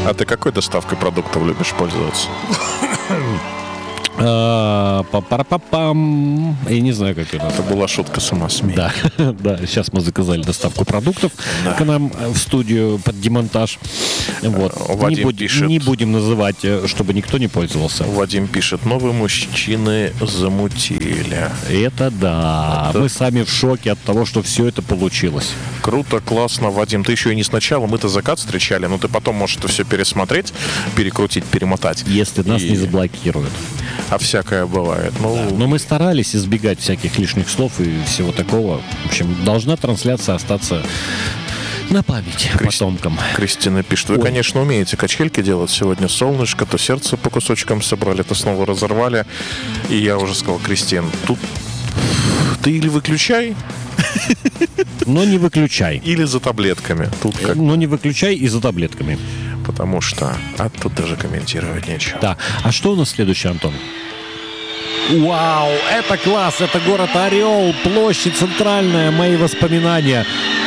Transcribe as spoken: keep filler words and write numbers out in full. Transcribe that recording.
А ты какой доставкой продуктов любишь пользоваться? Па-пара-па-пам. Я не знаю, как это. Это была шутка с ума смея. Да, да. Сейчас мы заказали доставку продуктов да. к нам в студию под демонтаж. Вот. Не, будь, пишет, не будем называть, чтобы никто не пользовался. Вадим пишет: новые мужчины замутили. Это да. Это... Мы сами в шоке от того, что все это получилось. Круто, классно, Вадим. Ты еще и не сначала. Мы-то закат встречали, но ты потом можешь это все пересмотреть, перекрутить, перемотать. Если нас и... не заблокируют. А всякое бывает. Ну... Да, но мы старались избегать всяких лишних слов и всего такого. В общем, должна трансляция остаться на память Кристи... потомкам. Кристина пишет: вы, Ой. конечно, умеете качельки делать. Сегодня солнышко, то сердце по кусочкам собрали, то снова разорвали. И я уже сказал: Кристин, тут ты или выключай, но не выключай. Или за таблетками. Тут как... Но не выключай и за таблетками. Потому что... А тут даже комментировать нечего. Да. А что у нас следующее, Антон? Вау, это класс, это город Орел, площадь Центральная, мои воспоминания.